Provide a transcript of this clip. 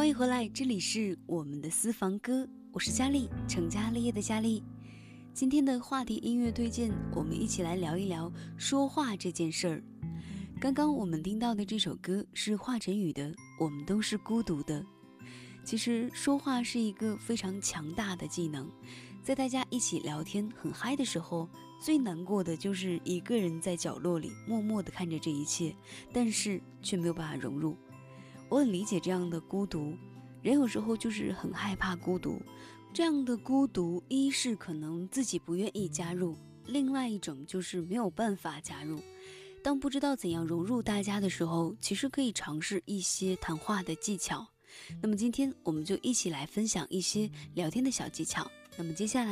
欢迎回来，这里是我们的私房歌，我是佳丽，成家立业的佳丽。今天的话题音乐推荐，我们一起来聊一聊说话这件事儿。刚刚我们听到的这首歌是华晨宇的《我们都是孤独的》。其实说话是一个非常强大的技能，在大家一起聊天很嗨的时候，最难过的就是一个人在角落里默默地看着这一切，但是却没有办法融入。我很理解这样的孤独，人有时候就是很害怕孤独。这样的孤独，一是可能自己不愿意加入，另外一种就是没有办法加入。当不知道怎样融入大家的时候，其实可以尝试一些谈话的技巧。那么今天我们就一起来分享一些聊天的小技巧。那么接下来